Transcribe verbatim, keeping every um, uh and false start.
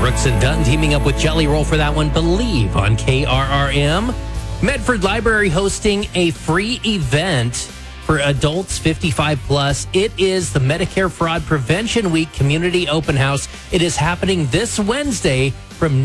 Brooks and Dunn teaming up with Jelly Roll for that one. Believe on K R R M. Medford Library hosting a free event for adults fifty-five plus. It is the Medicare Fraud Prevention Week Community Open House. It is happening this Wednesday from